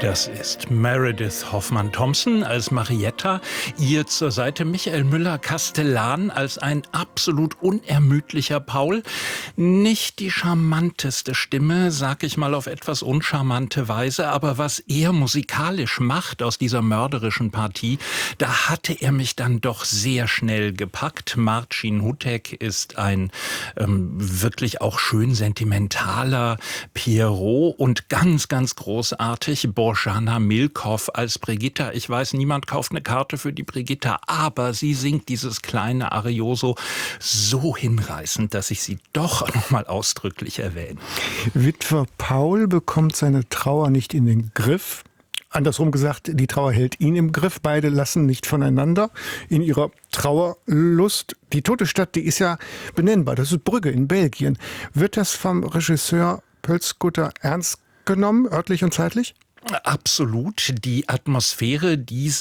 Das ist Meredith Hoffmann-Thompson als Marietta, ihr zur Seite Michael Müller-Castellan als ein absolut unermüdlicher Paul. Nicht die charmanteste Stimme, sag ich mal auf etwas uncharmante Weise, aber was er musikalisch macht aus dieser mörderischen Partie, da hatte er mich dann doch sehr schnell gepackt. Marcin Hutek ist ein wirklich auch schön sentimentaler Pierrot und ganz, ganz großartig Bożena Milkow als Brigitta. Ich weiß, niemand kauft eine Karte für die Brigitta, aber sie singt dieses kleine Arioso so hinreißend, dass ich sie doch nochmal ausdrücklich erwähne. Witwer Paul bekommt seine Trauer nicht in den Griff. Andersrum gesagt, die Trauer hält ihn im Griff. Beide lassen nicht voneinander in ihrer Trauerlust. Die tote Stadt, die ist ja benennbar. Das ist Brügge in Belgien. Wird das vom Regisseur Pölzgutter ernst genommen, örtlich und zeitlich? Absolut. Die Atmosphäre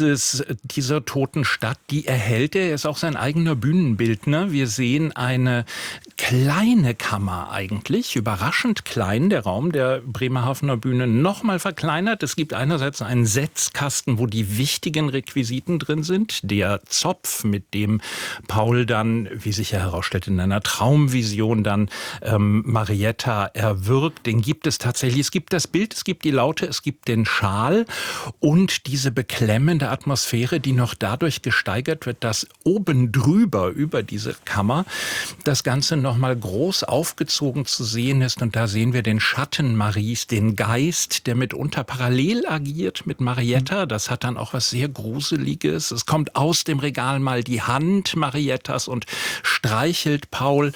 dieser toten Stadt, die erhält er. Er ist auch sein eigener Bühnenbildner. Wir sehen eine kleine Kammer eigentlich, überraschend klein, der Raum der Bremerhavener Bühne noch mal verkleinert. Es gibt einerseits einen Setzkasten, wo die wichtigen Requisiten drin sind. Der Zopf, mit dem Paul dann, wie sich ja herausstellt, in einer Traumvision dann Marietta erwürgt, den gibt es tatsächlich. Es gibt das Bild, es gibt die Laute, es gibt den Schal und diese beklemmende Atmosphäre, die noch dadurch gesteigert wird, dass oben drüber, über diese Kammer, das Ganze noch mal groß aufgezogen zu sehen ist. Und da sehen wir den Schatten Maries, den Geist, der mitunter parallel agiert mit Marietta. Das hat dann auch was sehr Gruseliges. Es kommt aus dem Regal mal die Hand Mariettas und streichelt Paul.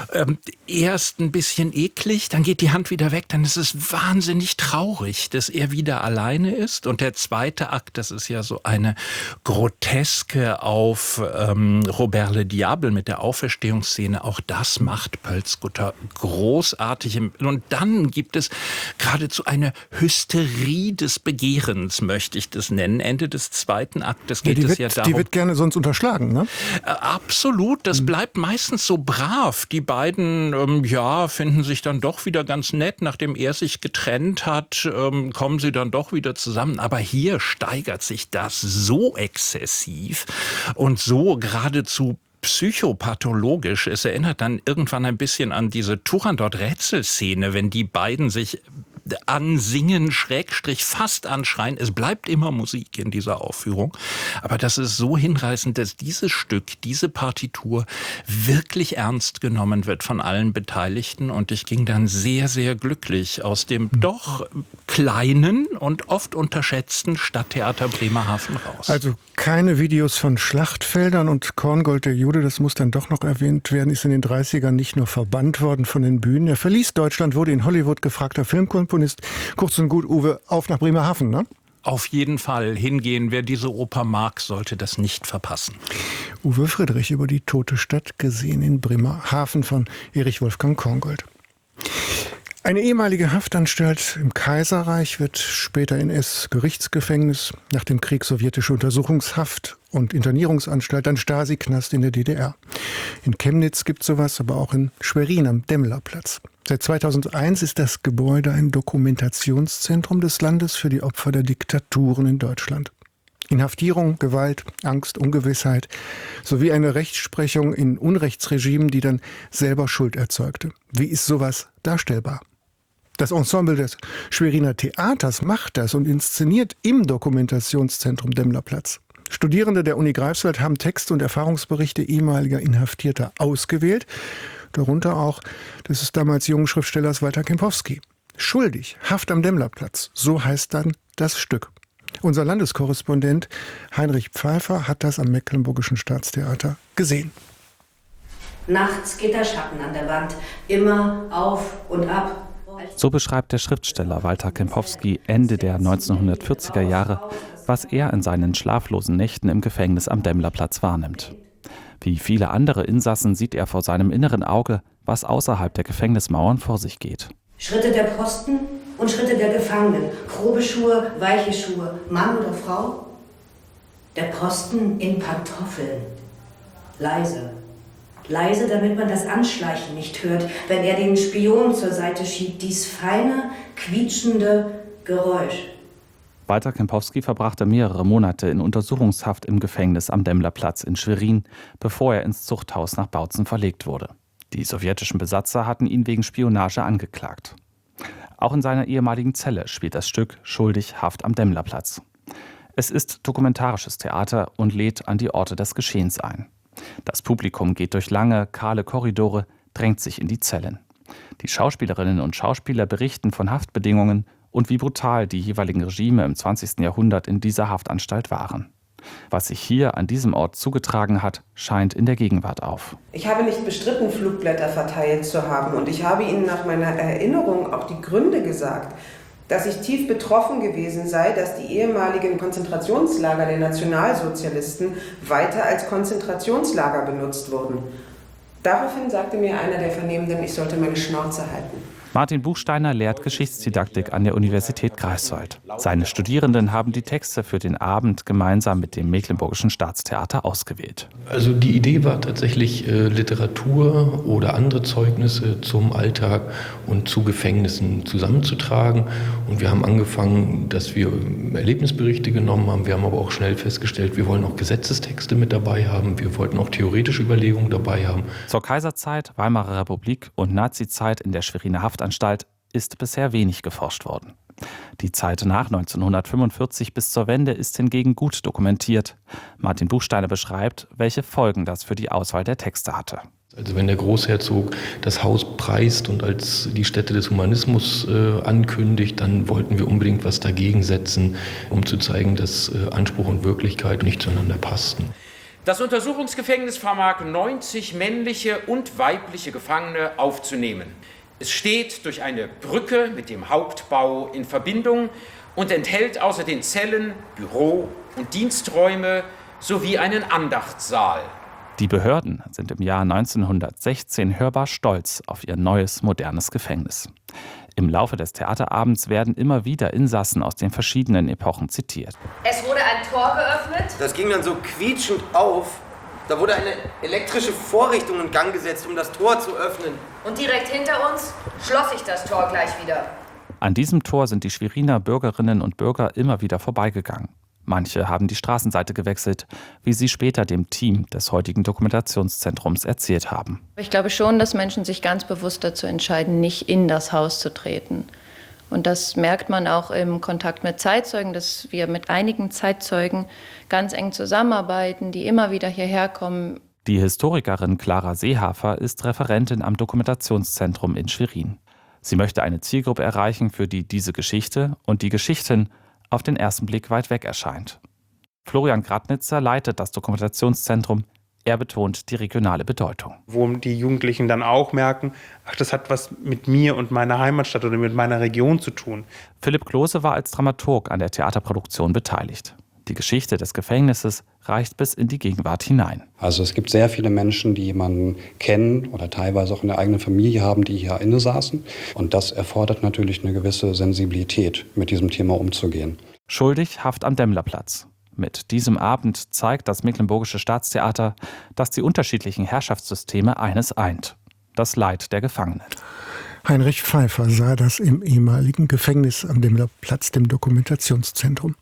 Erst ein bisschen eklig, dann geht die Hand wieder weg, dann ist es wahnsinnig traurig, dass er wieder alleine ist. Und der zweite Akt, das ist ja so eine Groteske auf Robert le Diable mit der Auferstehungsszene. Auch das macht Pölzgutter großartig. Und dann gibt es geradezu eine Hysterie des Begehrens, möchte ich das nennen. Ende des zweiten Aktes geht es ja darum. Die wird gerne sonst unterschlagen, ne? Absolut, das bleibt meistens so brav. Die beiden, finden sich dann doch wieder ganz nett. Nachdem er sich getrennt hat, kommen sie dann doch wieder zusammen. Aber hier steigert sich das so exzessiv und so geradezu psychopathologisch. Es erinnert dann irgendwann ein bisschen an diese Turandot-Rätselszene, wenn die beiden sich ansingen, Schrägstrich fast anschreien. Es bleibt immer Musik in dieser Aufführung. Aber das ist so hinreißend, dass dieses Stück, diese Partitur wirklich ernst genommen wird von allen Beteiligten. Und ich ging dann sehr, sehr glücklich aus dem doch kleinen und oft unterschätzten Stadttheater Bremerhaven raus. Also keine Videos von Schlachtfeldern und Korngold der Jude, das muss dann doch noch erwähnt werden, ist in den 30ern nicht nur verbannt worden von den Bühnen. Er verließ Deutschland, wurde in Hollywood gefragter Filmkomponist. Kurz und gut, Uwe, auf nach Bremerhaven, ne? Auf jeden Fall hingehen. Wer diese Oper mag, sollte das nicht verpassen. Uwe Friedrich über die tote Stadt, gesehen in Bremerhaven von Erich Wolfgang Korngold. Eine ehemalige Haftanstalt im Kaiserreich wird später NS-Gerichtsgefängnis, nach dem Krieg sowjetische Untersuchungshaft und Internierungsanstalt, dann Stasi-Knast in der DDR. In Chemnitz gibt es sowas, aber auch in Schwerin am Demmlerplatz. Seit 2001 ist das Gebäude ein Dokumentationszentrum des Landes für die Opfer der Diktaturen in Deutschland. Inhaftierung, Gewalt, Angst, Ungewissheit sowie eine Rechtsprechung in Unrechtsregimen, die dann selber Schuld erzeugte. Wie ist sowas darstellbar? Das Ensemble des Schweriner Theaters macht das und inszeniert im Dokumentationszentrum Demmlerplatz. Studierende der Uni Greifswald haben Texte und Erfahrungsberichte ehemaliger Inhaftierter ausgewählt, darunter auch des damals jungen Schriftstellers Walter Kempowski. Schuldig, Haft am Demmlerplatz, so heißt dann das Stück. Unser Landeskorrespondent Heinrich Pfeiffer hat das am Mecklenburgischen Staatstheater gesehen. Nachts Gitterschatten an der Wand, immer auf und ab. So beschreibt der Schriftsteller Walter Kempowski Ende der 1940er Jahre, was er in seinen schlaflosen Nächten im Gefängnis am Demmlerplatz wahrnimmt. Wie viele andere Insassen sieht er vor seinem inneren Auge, was außerhalb der Gefängnismauern vor sich geht. Schritte der Posten und Schritte der Gefangenen, grobe Schuhe, weiche Schuhe, Mann oder Frau. Der Posten in Pantoffeln, leise. Leise, damit man das Anschleichen nicht hört, wenn er den Spion zur Seite schiebt, dies feine, quietschende Geräusch. Walter Kempowski verbrachte mehrere Monate in Untersuchungshaft im Gefängnis am Demmlerplatz in Schwerin, bevor er ins Zuchthaus nach Bautzen verlegt wurde. Die sowjetischen Besatzer hatten ihn wegen Spionage angeklagt. Auch in seiner ehemaligen Zelle spielt das Stück Schuldig, Haft am Demmlerplatz. Es ist dokumentarisches Theater und lädt an die Orte des Geschehens ein. Das Publikum geht durch lange, kahle Korridore, drängt sich in die Zellen. Die Schauspielerinnen und Schauspieler berichten von Haftbedingungen und wie brutal die jeweiligen Regime im 20. Jahrhundert in dieser Haftanstalt waren. Was sich hier an diesem Ort zugetragen hat, scheint in der Gegenwart auf. Ich habe nicht bestritten, Flugblätter verteilt zu haben. Und ich habe Ihnen nach meiner Erinnerung auch die Gründe gesagt, dass ich tief betroffen gewesen sei, dass die ehemaligen Konzentrationslager der Nationalsozialisten weiter als Konzentrationslager benutzt wurden. Daraufhin sagte mir einer der Vernehmenden, ich sollte meine Schnauze halten. Martin Buchsteiner lehrt Geschichtsdidaktik an der Universität Greifswald. Seine Studierenden haben die Texte für den Abend gemeinsam mit dem Mecklenburgischen Staatstheater ausgewählt. Also die Idee war tatsächlich, Literatur oder andere Zeugnisse zum Alltag und zu Gefängnissen zusammenzutragen. Und wir haben angefangen, dass wir Erlebnisberichte genommen haben. Wir haben aber auch schnell festgestellt, wir wollen auch Gesetzestexte mit dabei haben. Wir wollten auch theoretische Überlegungen dabei haben. Zur Kaiserzeit, Weimarer Republik und Nazizeit in der Schweriner Haftanstalt ist bisher wenig geforscht worden. Die Zeit nach 1945 bis zur Wende ist hingegen gut dokumentiert. Martin Buchsteiner beschreibt, welche Folgen das für die Auswahl der Texte hatte. Also wenn der Großherzog das Haus preist und als die Stätte des Humanismus ankündigt, dann wollten wir unbedingt was dagegen setzen, um zu zeigen, dass Anspruch und Wirklichkeit nicht zueinander passten. Das Untersuchungsgefängnis vermag 90 männliche und weibliche Gefangene aufzunehmen. Es steht durch eine Brücke mit dem Hauptbau in Verbindung und enthält außer den Zellen Büro- und Diensträume sowie einen Andachtssaal. Die Behörden sind im Jahr 1916 hörbar stolz auf ihr neues, modernes Gefängnis. Im Laufe des Theaterabends werden immer wieder Insassen aus den verschiedenen Epochen zitiert. Es wurde ein Tor geöffnet. Das ging dann so quietschend auf. Da wurde eine elektrische Vorrichtung in Gang gesetzt, um das Tor zu öffnen. Und direkt hinter uns schloss sich das Tor gleich wieder. An diesem Tor sind die Schweriner Bürgerinnen und Bürger immer wieder vorbeigegangen. Manche haben die Straßenseite gewechselt, wie sie später dem Team des heutigen Dokumentationszentrums erzählt haben. Ich glaube schon, dass Menschen sich ganz bewusst dazu entscheiden, nicht in das Haus zu treten. Und das merkt man auch im Kontakt mit Zeitzeugen, dass wir mit einigen Zeitzeugen ganz eng zusammenarbeiten, die immer wieder hierher kommen. Die Historikerin Clara Seehafer ist Referentin am Dokumentationszentrum in Schwerin. Sie möchte eine Zielgruppe erreichen, für die diese Geschichte und die Geschichten auf den ersten Blick weit weg erscheint. Florian Gradnitzer leitet das Dokumentationszentrum. Er betont die regionale Bedeutung. Wo die Jugendlichen dann auch merken, ach, das hat was mit mir und meiner Heimatstadt oder mit meiner Region zu tun. Philipp Klose war als Dramaturg an der Theaterproduktion beteiligt. Die Geschichte des Gefängnisses reicht bis in die Gegenwart hinein. Also es gibt sehr viele Menschen, die jemanden kennen oder teilweise auch in der eigenen Familie haben, die hier inne saßen. Und das erfordert natürlich eine gewisse Sensibilität, mit diesem Thema umzugehen. Schuldig, Haft am Demmlerplatz. Mit diesem Abend zeigt das Mecklenburgische Staatstheater, dass die unterschiedlichen Herrschaftssysteme eines eint: das Leid der Gefangenen. Heinrich Pfeiffer sah das im ehemaligen Gefängnis am Demmlerplatz, dem Dokumentationszentrum.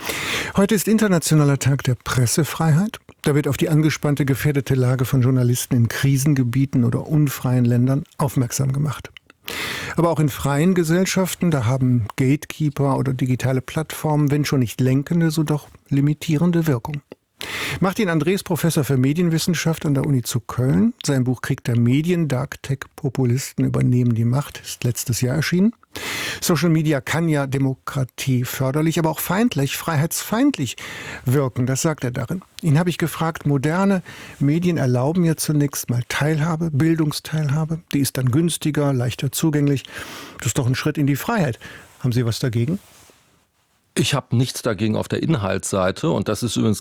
Heute ist Internationaler Tag der Pressefreiheit. Da wird auf die angespannte, gefährdete Lage von Journalisten in Krisengebieten oder unfreien Ländern aufmerksam gemacht. Aber auch in freien Gesellschaften, da haben Gatekeeper oder digitale Plattformen, wenn schon nicht lenkende, so doch limitierende Wirkung. Martin Andres, Professor für Medienwissenschaft an der Uni zu Köln. Sein Buch Krieg der Medien, Dark-Tech-Populisten übernehmen die Macht, ist letztes Jahr erschienen. Social Media kann ja Demokratie förderlich, aber auch feindlich, freiheitsfeindlich wirken, das sagt er darin. Ihn habe ich gefragt, moderne Medien erlauben ja zunächst mal Teilhabe, Bildungsteilhabe. Die ist dann günstiger, leichter zugänglich. Das ist doch ein Schritt in die Freiheit. Haben Sie was dagegen? Ich habe nichts dagegen auf der Inhaltsseite und das ist übrigens ganz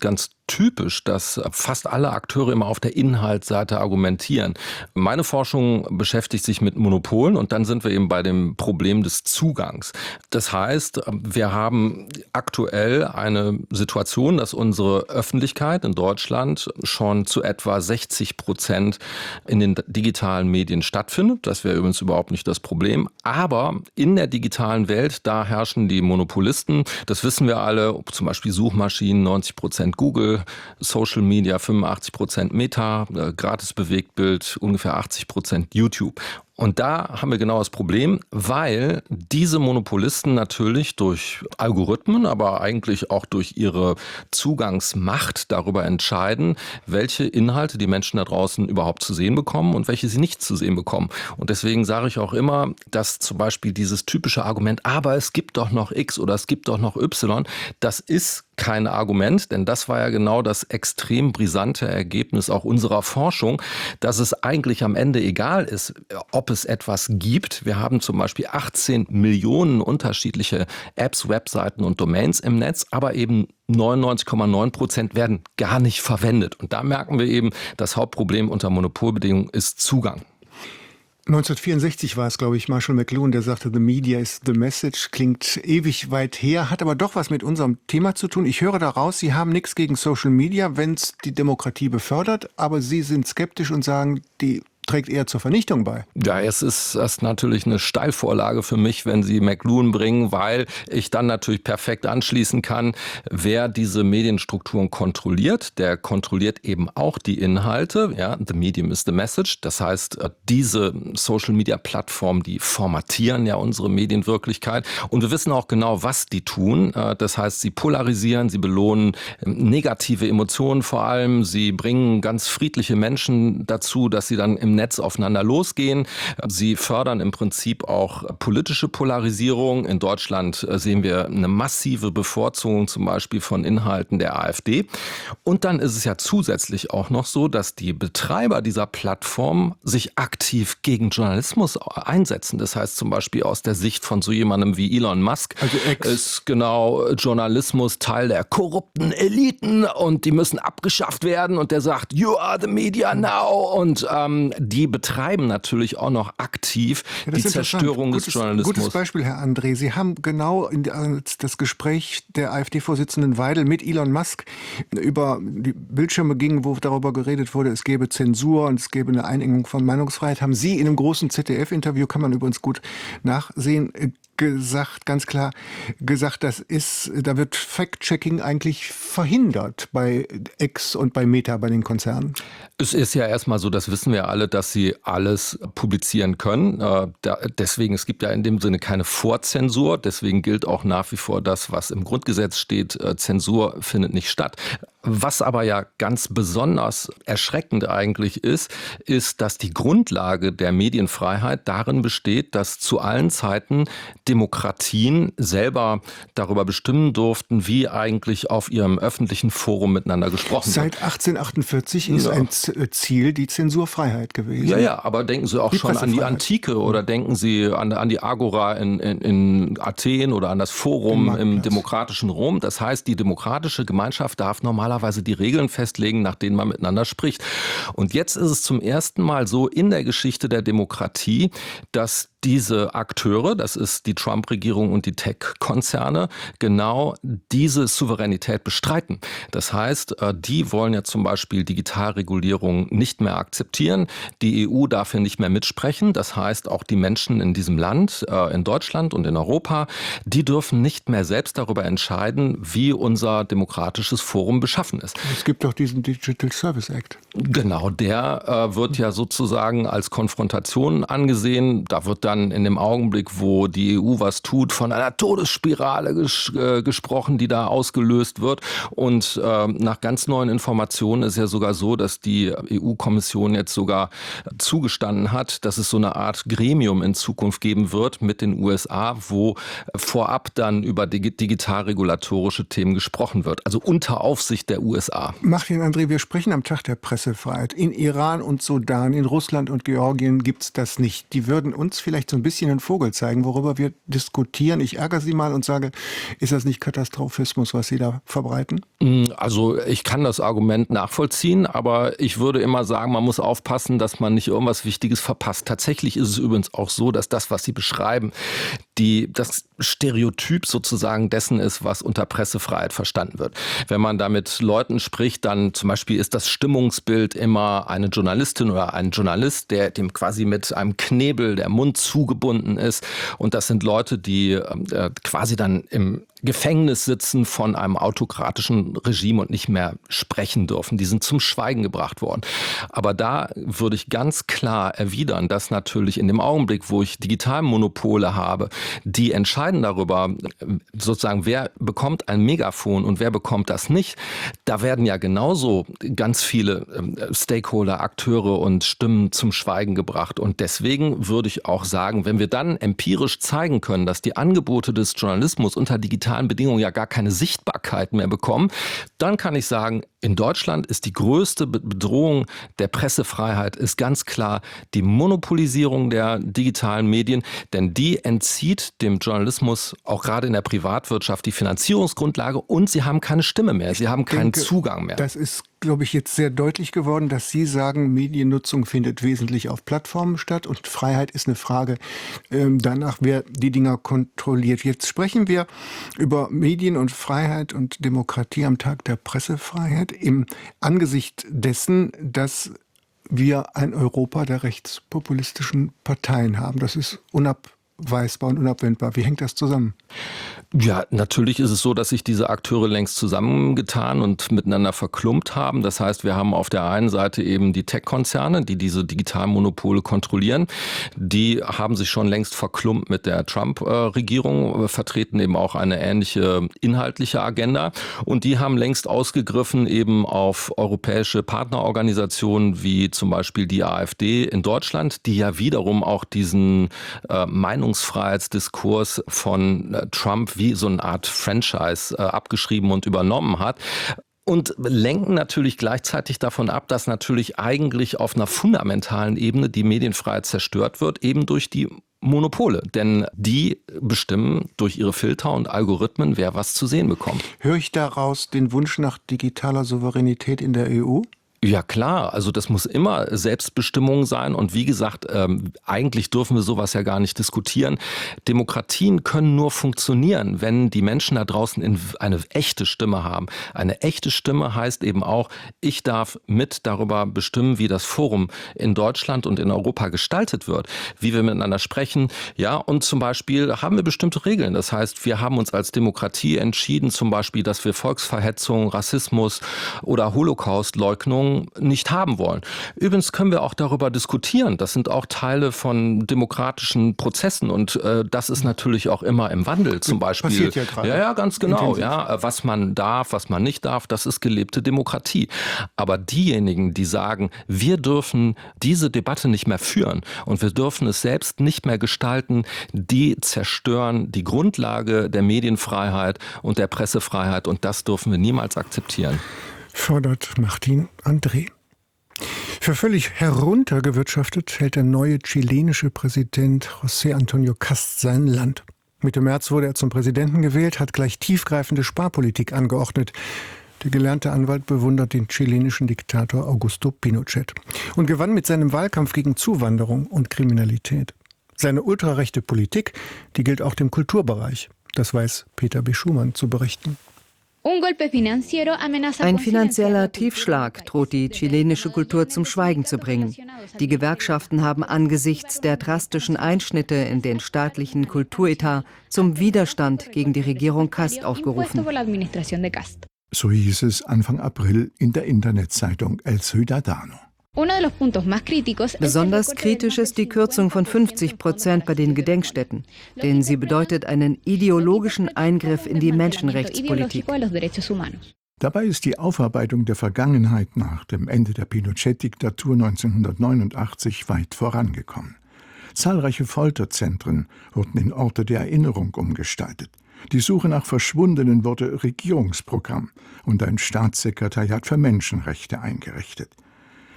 typisch, dass fast alle Akteure immer auf der Inhaltsseite argumentieren. Meine Forschung beschäftigt sich mit Monopolen und dann sind wir eben bei dem Problem des Zugangs. Das heißt, wir haben aktuell eine Situation, dass unsere Öffentlichkeit in Deutschland schon zu etwa 60% in den digitalen Medien stattfindet. Das wäre übrigens überhaupt nicht das Problem. Aber in der digitalen Welt, da herrschen die Monopolisten. Das wissen wir alle, zum Beispiel Suchmaschinen, 90% Google, Social Media 85% Meta, gratis Bewegtbild ungefähr 80% YouTube. Und da haben wir genau das Problem, weil diese Monopolisten natürlich durch Algorithmen, aber eigentlich auch durch ihre Zugangsmacht darüber entscheiden, welche Inhalte die Menschen da draußen überhaupt zu sehen bekommen und welche sie nicht zu sehen bekommen. Und deswegen sage ich auch immer, dass zum Beispiel dieses typische Argument, aber es gibt doch noch X oder es gibt doch noch Y, das ist kein Argument, denn das war ja genau das extrem brisante Ergebnis auch unserer Forschung, dass es eigentlich am Ende egal ist, ob es etwas gibt. Wir haben zum Beispiel 18 Millionen unterschiedliche Apps, Webseiten und Domains im Netz, aber eben 99,9% werden gar nicht verwendet. Und da merken wir eben, das Hauptproblem unter Monopolbedingungen ist Zugang. 1964 war es, glaube ich, Marshall McLuhan, der sagte, the media is the message, klingt ewig weit her, hat aber doch was mit unserem Thema zu tun. Ich höre daraus, Sie haben nichts gegen Social Media, wenn es die Demokratie befördert, aber Sie sind skeptisch und sagen, die trägt eher zur Vernichtung bei. Ja, es ist das natürlich eine Steilvorlage für mich, wenn Sie McLuhan bringen, weil ich dann natürlich perfekt anschließen kann, wer diese Medienstrukturen kontrolliert, der kontrolliert eben auch die Inhalte. Ja, the medium is the message. Das heißt, diese Social-Media-Plattformen, die formatieren ja unsere Medienwirklichkeit. Und wir wissen auch genau, was die tun. Das heißt, sie polarisieren, sie belohnen negative Emotionen vor allem. Sie bringen ganz friedliche Menschen dazu, dass sie dann im Netz aufeinander losgehen. Sie fördern im Prinzip auch politische Polarisierung. In Deutschland sehen wir eine massive Bevorzugung zum Beispiel von Inhalten der AfD. Und dann ist es ja zusätzlich auch noch so, dass die Betreiber dieser Plattform sich aktiv gegen Journalismus einsetzen. Das heißt zum Beispiel aus der Sicht von so jemandem wie Elon Musk ist genau Journalismus Teil der korrupten Eliten und die müssen abgeschafft werden. Und der sagt, you are the media now. Und die betreiben natürlich auch noch aktiv die Zerstörung des Journalismus. Gutes Beispiel, Herr André. Sie haben genau das Gespräch der AfD-Vorsitzenden Weidel mit Elon Musk über die Bildschirme ging, wo darüber geredet wurde, es gäbe Zensur und es gäbe eine Einengung von Meinungsfreiheit. Haben Sie in einem großen ZDF-Interview, kann man übrigens gut nachsehen, ganz klar gesagt, da wird Fact-Checking eigentlich verhindert bei X und bei Meta, bei den Konzernen. Es ist ja erstmal so, das wissen wir alle, dass sie alles publizieren können. Deswegen, es gibt ja in dem Sinne keine Vorzensur. Deswegen gilt auch nach wie vor das, was im Grundgesetz steht. Zensur findet nicht statt. Was aber ja ganz besonders erschreckend eigentlich ist, dass die Grundlage der Medienfreiheit darin besteht, dass zu allen Zeiten Demokratien selber darüber bestimmen durften, wie eigentlich auf ihrem öffentlichen Forum miteinander gesprochen wird. Seit 1848 ist ein Ziel die Zensurfreiheit gewesen. Ja, aber denken Sie auch schon an die Antike oder denken Sie an die Agora in Athen oder an das Forum im demokratischen Rom. Das heißt, die demokratische Gemeinschaft darf normalerweise die Regeln festlegen, nach denen man miteinander spricht. Und jetzt ist es zum ersten Mal so in der Geschichte der Demokratie, dass diese Akteure, das ist die Trump-Regierung und die Tech-Konzerne, genau diese Souveränität bestreiten. Das heißt, die wollen ja zum Beispiel Digitalregulierung nicht mehr akzeptieren. Die EU darf hier nicht mehr mitsprechen. Das heißt, auch die Menschen in diesem Land, in Deutschland und in Europa, die dürfen nicht mehr selbst darüber entscheiden, wie unser demokratisches Forum beschaffen ist. Es gibt doch diesen Digital Service Act. Genau, der wird ja sozusagen als Konfrontation angesehen. Da wird dann in dem Augenblick, wo die EU was tut, von einer Todesspirale gesprochen, die da ausgelöst wird. Und nach ganz neuen Informationen ist ja sogar so, dass die EU-Kommission jetzt sogar zugestanden hat, dass es so eine Art Gremium in Zukunft geben wird mit den USA, wo vorab dann über digitalregulatorische Themen gesprochen wird. Also unter Aufsicht der USA. Martin André, wir sprechen am Tag der Pressefreiheit. In Iran und Sudan, in Russland und Georgien gibt es das nicht. Die würden uns vielleicht vielleicht so ein bisschen einen Vogel zeigen, worüber wir diskutieren? Ich ärgere Sie mal und sage, ist das nicht Katastrophismus, was Sie da verbreiten? Also ich kann das Argument nachvollziehen, aber ich würde immer sagen, man muss aufpassen, dass man nicht irgendwas Wichtiges verpasst. Tatsächlich ist es übrigens auch so, dass das, was Sie beschreiben, das Stereotyp sozusagen dessen ist, was unter Pressefreiheit verstanden wird. Wenn man da mit Leuten spricht, dann zum Beispiel ist das Stimmungsbild immer eine Journalistin oder ein Journalist, dem quasi mit einem Knebel der Mund zugebunden ist. Und das sind Leute, die quasi dann im Gefängnis sitzen von einem autokratischen Regime und nicht mehr sprechen dürfen. Die sind zum Schweigen gebracht worden. Aber da würde ich ganz klar erwidern, dass natürlich in dem Augenblick, wo ich Digitalmonopole habe, die entscheiden darüber, sozusagen, wer bekommt ein Megafon und wer bekommt das nicht. Da werden ja genauso ganz viele Stakeholder, Akteure und Stimmen zum Schweigen gebracht. Und deswegen würde ich auch sagen, wenn wir dann empirisch zeigen können, dass die Angebote des Journalismus unter digitalen Bedingungen ja gar keine Sichtbarkeit mehr bekommen, dann kann ich sagen, in Deutschland ist die größte Bedrohung der Pressefreiheit ist ganz klar die Monopolisierung der digitalen Medien, denn die entzieht dem Journalismus auch gerade in der Privatwirtschaft die Finanzierungsgrundlage und sie haben keine Stimme mehr, sie haben keinen Zugang mehr. Das ist, glaube ich, jetzt sehr deutlich geworden, dass Sie sagen, Mediennutzung findet wesentlich auf Plattformen statt und Freiheit ist eine Frage danach, wer die Dinger kontrolliert. Jetzt sprechen wir über Medien und Freiheit und Demokratie am Tag der Pressefreiheit im Angesicht dessen, dass wir ein Europa der rechtspopulistischen Parteien haben. Das ist unabweisbar und unabwendbar. Wie hängt das zusammen? Ja, natürlich ist es so, dass sich diese Akteure längst zusammengetan und miteinander verklumpt haben. Das heißt, wir haben auf der einen Seite eben die Tech-Konzerne, die diese Digitalmonopole kontrollieren. Die haben sich schon längst verklumpt mit der Trump-Regierung, vertreten eben auch eine ähnliche inhaltliche Agenda. Und die haben längst ausgegriffen eben auf europäische Partnerorganisationen wie zum Beispiel die AfD in Deutschland, die ja wiederum auch diesen Meinungsfreiheitsdiskurs von Trump wie so eine Art Franchise abgeschrieben und übernommen hat. Und lenken natürlich gleichzeitig davon ab, dass natürlich eigentlich auf einer fundamentalen Ebene die Medienfreiheit zerstört wird, eben durch die Monopole. Denn die bestimmen durch ihre Filter und Algorithmen, wer was zu sehen bekommt. Höre ich daraus den Wunsch nach digitaler Souveränität in der EU? Ja klar, also das muss immer Selbstbestimmung sein und wie gesagt, eigentlich dürfen wir sowas ja gar nicht diskutieren. Demokratien können nur funktionieren, wenn die Menschen da draußen eine echte Stimme haben. Eine echte Stimme heißt eben auch, ich darf mit darüber bestimmen, wie das Forum in Deutschland und in Europa gestaltet wird, wie wir miteinander sprechen. Ja, und zum Beispiel haben wir bestimmte Regeln. Das heißt, wir haben uns als Demokratie entschieden, zum Beispiel, dass wir Volksverhetzung, Rassismus oder Holocaustleugnung nicht haben wollen. Übrigens können wir auch darüber diskutieren. Das sind auch Teile von demokratischen Prozessen und das ist natürlich auch immer im Wandel. Zum Beispiel. Passiert ja gerade. Ja, ganz genau. Intensiv. Ja, was man darf, was man nicht darf, das ist gelebte Demokratie. Aber diejenigen, die sagen, wir dürfen diese Debatte nicht mehr führen und wir dürfen es selbst nicht mehr gestalten, die zerstören die Grundlage der Medienfreiheit und der Pressefreiheit und das dürfen wir niemals akzeptieren. Fordert Martin André. Für völlig heruntergewirtschaftet hält der neue chilenische Präsident José Antonio Kast sein Land. Mitte März wurde er zum Präsidenten gewählt, hat gleich tiefgreifende Sparpolitik angeordnet. Der gelernte Anwalt bewundert den chilenischen Diktator Augusto Pinochet und gewann mit seinem Wahlkampf gegen Zuwanderung und Kriminalität. Seine ultrarechte Politik, die gilt auch dem Kulturbereich. Das weiß Peter B. Schumann zu berichten. Ein finanzieller Tiefschlag droht die chilenische Kultur zum Schweigen zu bringen. Die Gewerkschaften haben angesichts der drastischen Einschnitte in den staatlichen Kulturetat zum Widerstand gegen die Regierung Kast aufgerufen. So hieß es Anfang April in der Internetzeitung El Ciudadano. Besonders kritisch ist die Kürzung von 50% bei den Gedenkstätten, denn sie bedeutet einen ideologischen Eingriff in die Menschenrechtspolitik. Dabei ist die Aufarbeitung der Vergangenheit nach dem Ende der Pinochet-Diktatur 1989 weit vorangekommen. Zahlreiche Folterzentren wurden in Orte der Erinnerung umgestaltet. Die Suche nach Verschwundenen wurde Regierungsprogramm und ein Staatssekretariat für Menschenrechte eingerichtet.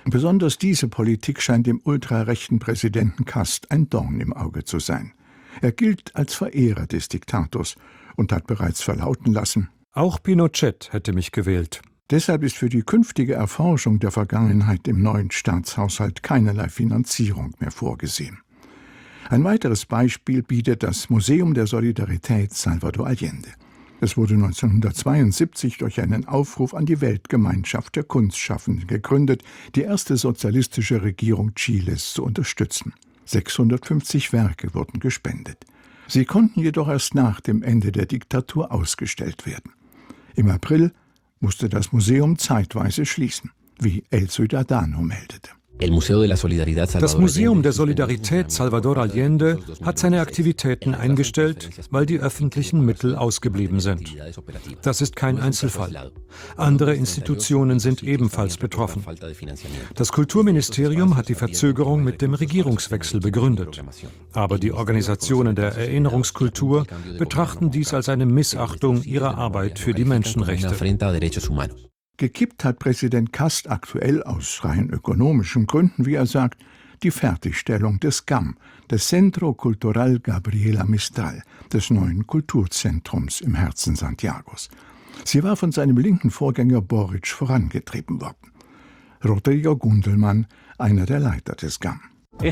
Besonders diese Politik scheint dem ultrarechten Präsidenten Kast ein Dorn im Auge zu sein. Er gilt als Verehrer des Diktators und hat bereits verlauten lassen: Auch Pinochet hätte mich gewählt. Deshalb ist für die künftige Erforschung der Vergangenheit im neuen Staatshaushalt keinerlei Finanzierung mehr vorgesehen. Ein weiteres Beispiel bietet das Museum der Solidarität Salvador Allende. Es wurde 1972 durch einen Aufruf an die Weltgemeinschaft der Kunstschaffenden gegründet, die erste sozialistische Regierung Chiles zu unterstützen. 650 Werke wurden gespendet. Sie konnten jedoch erst nach dem Ende der Diktatur ausgestellt werden. Im April musste das Museum zeitweise schließen, wie El Ciudadano meldete. Das Museum der Solidarität Salvador Allende hat seine Aktivitäten eingestellt, weil die öffentlichen Mittel ausgeblieben sind. Das ist kein Einzelfall. Andere Institutionen sind ebenfalls betroffen. Das Kulturministerium hat die Verzögerung mit dem Regierungswechsel begründet. Aber die Organisationen der Erinnerungskultur betrachten dies als eine Missachtung ihrer Arbeit für die Menschenrechte. Gekippt hat Präsident Kast aktuell aus rein ökonomischen Gründen, wie er sagt, die Fertigstellung des GAM, des Centro Cultural Gabriela Mistral, des neuen Kulturzentrums im Herzen Santiagos. Sie war von seinem linken Vorgänger Boric vorangetrieben worden. Rodrigo Gundelmann, einer der Leiter des GAM.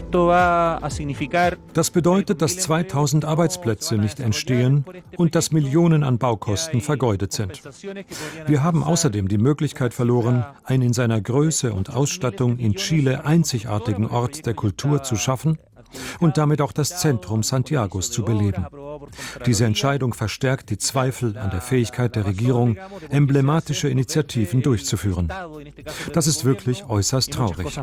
Das bedeutet, dass 2000 Arbeitsplätze nicht entstehen und dass Millionen an Baukosten vergeudet sind. Wir haben außerdem die Möglichkeit verloren, einen in seiner Größe und Ausstattung in Chile einzigartigen Ort der Kultur zu schaffen und damit auch das Zentrum Santiagos zu beleben. Diese Entscheidung verstärkt die Zweifel an der Fähigkeit der Regierung, emblematische Initiativen durchzuführen. Das ist wirklich äußerst traurig.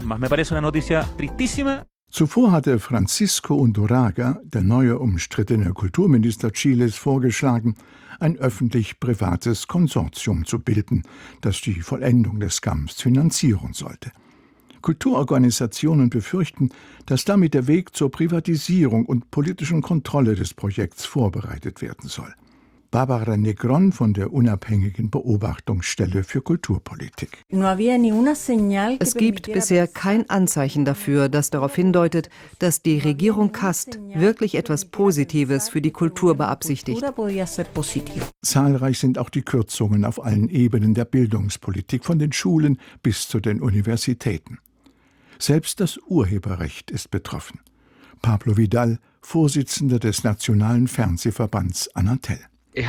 Zuvor hatte Francisco Undurraga, der neue umstrittene Kulturminister Chiles, vorgeschlagen, ein öffentlich-privates Konsortium zu bilden, das die Vollendung des GAMs finanzieren sollte. Kulturorganisationen befürchten, dass damit der Weg zur Privatisierung und politischen Kontrolle des Projekts vorbereitet werden soll. Barbara Negron von der unabhängigen Beobachtungsstelle für Kulturpolitik. Es gibt bisher kein Anzeichen dafür, das darauf hindeutet, dass die Regierung Kast wirklich etwas Positives für die Kultur beabsichtigt. Zahlreich sind auch die Kürzungen auf allen Ebenen der Bildungspolitik, von den Schulen bis zu den Universitäten. Selbst das Urheberrecht ist betroffen. Pablo Vidal, Vorsitzender des Nationalen Fernsehverbands Anatel.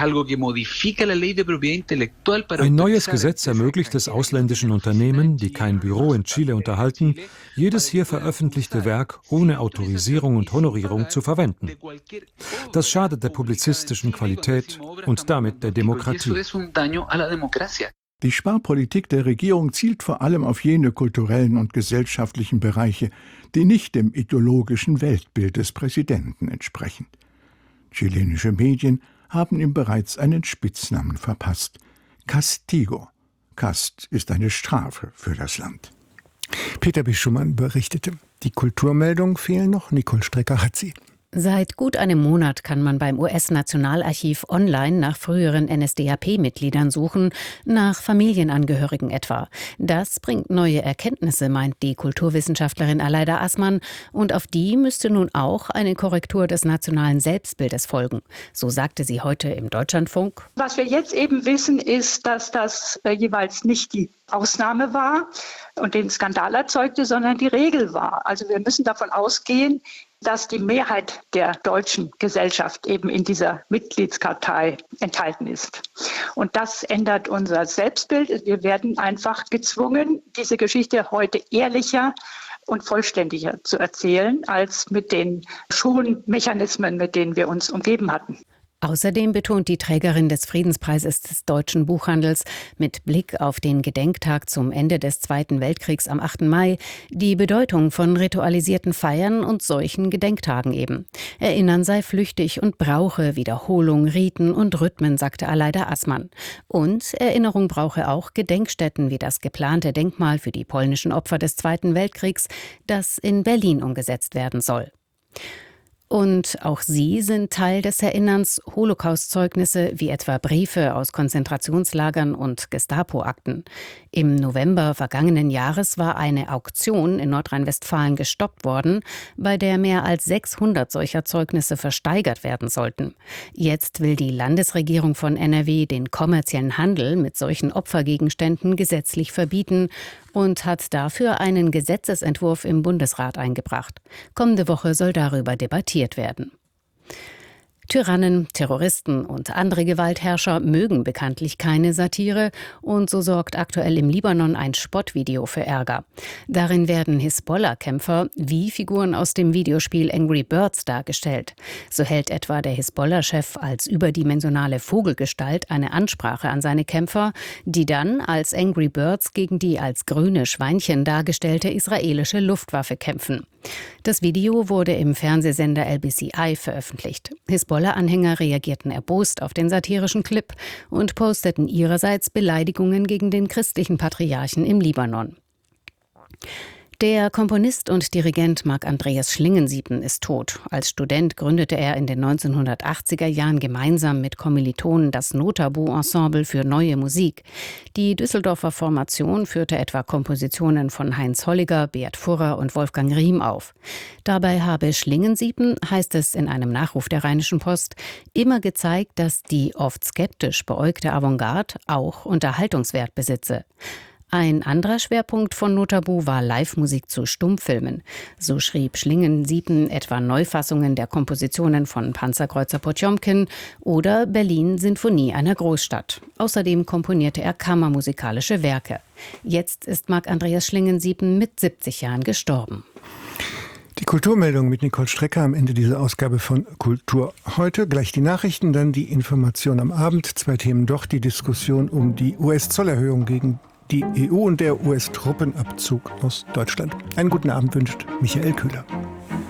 Ein neues Gesetz ermöglicht es ausländischen Unternehmen, die kein Büro in Chile unterhalten, jedes hier veröffentlichte Werk ohne Autorisierung und Honorierung zu verwenden. Das schadet der publizistischen Qualität und damit der Demokratie. Die Sparpolitik der Regierung zielt vor allem auf jene kulturellen und gesellschaftlichen Bereiche, die nicht dem ideologischen Weltbild des Präsidenten entsprechen. Chilenische Medien haben ihm bereits einen Spitznamen verpasst: Castigo. Kast ist eine Strafe für das Land. Peter Bischumann berichtete. Die Kulturmeldung fehlen noch. Nicole Strecker hat sie. Seit gut einem Monat kann man beim US-Nationalarchiv online nach früheren NSDAP-Mitgliedern suchen, nach Familienangehörigen etwa. Das bringt neue Erkenntnisse, meint die Kulturwissenschaftlerin Aleida Assmann, und auf die müsste nun auch eine Korrektur des nationalen Selbstbildes folgen. So sagte sie heute im Deutschlandfunk. Was wir jetzt eben wissen, ist, dass das jeweils nicht die Ausnahme war und den Skandal erzeugte, sondern die Regel war. Also wir müssen davon ausgehen, dass die Mehrheit der deutschen Gesellschaft eben in dieser Mitgliedskartei enthalten ist. Und das ändert unser Selbstbild. Wir werden einfach gezwungen, diese Geschichte heute ehrlicher und vollständiger zu erzählen, als mit den Schonmechanismen, mit denen wir uns umgeben hatten. Außerdem betont die Trägerin des Friedenspreises des deutschen Buchhandels mit Blick auf den Gedenktag zum Ende des Zweiten Weltkriegs am 8. Mai die Bedeutung von ritualisierten Feiern und solchen Gedenktagen eben. Erinnern sei flüchtig und brauche Wiederholung, Riten und Rhythmen, sagte Aleida Assmann. Und Erinnerung brauche auch Gedenkstätten wie das geplante Denkmal für die polnischen Opfer des Zweiten Weltkriegs, das in Berlin umgesetzt werden soll. Und auch sie sind Teil des Erinnerns, Holocaust-Zeugnisse wie etwa Briefe aus Konzentrationslagern und Gestapo-Akten. Im November vergangenen Jahres war eine Auktion in Nordrhein-Westfalen gestoppt worden, bei der mehr als 600 solcher Zeugnisse versteigert werden sollten. Jetzt will die Landesregierung von NRW den kommerziellen Handel mit solchen Opfergegenständen gesetzlich verbieten und hat dafür einen Gesetzesentwurf im Bundesrat eingebracht. Kommende Woche soll darüber debattiert werden. Tyrannen, Terroristen und andere Gewaltherrscher mögen bekanntlich keine Satire und so sorgt aktuell im Libanon ein Spottvideo für Ärger. Darin werden Hisbollah-Kämpfer wie Figuren aus dem Videospiel Angry Birds dargestellt. So hält etwa der Hisbollah-Chef als überdimensionale Vogelgestalt eine Ansprache an seine Kämpfer, die dann als Angry Birds gegen die als grüne Schweinchen dargestellte israelische Luftwaffe kämpfen. Das Video wurde im Fernsehsender LBCI veröffentlicht. Hisbollah-Anhänger reagierten erbost auf den satirischen Clip und posteten ihrerseits Beleidigungen gegen den christlichen Patriarchen im Libanon. Der Komponist und Dirigent Marc Andreas Schlingensiepen ist tot. Als Student gründete er in den 1980er Jahren gemeinsam mit Kommilitonen das Notabu-Ensemble für neue Musik. Die Düsseldorfer Formation führte etwa Kompositionen von Heinz Holliger, Beat Furrer und Wolfgang Riem auf. Dabei habe Schlingensiepen, heißt es in einem Nachruf der Rheinischen Post, immer gezeigt, dass die oft skeptisch beäugte Avantgarde auch Unterhaltungswert besitze. Ein anderer Schwerpunkt von Notabu war Live-Musik zu Stummfilmen. So schrieb Schlingensiepen etwa Neufassungen der Kompositionen von Panzerkreuzer Potjomkin oder Berlin Sinfonie einer Großstadt. Außerdem komponierte er kammermusikalische Werke. Jetzt ist Marc Andreas Schlingensiepen mit 70 Jahren gestorben. Die Kulturmeldung mit Nicole Strecker am Ende dieser Ausgabe von Kultur heute. Gleich die Nachrichten, dann die Information am Abend. 2 Themen doch, die Diskussion um die US-Zollerhöhung gegen die EU und der US-Truppenabzug aus Deutschland. Einen guten Abend wünscht Michael Köhler.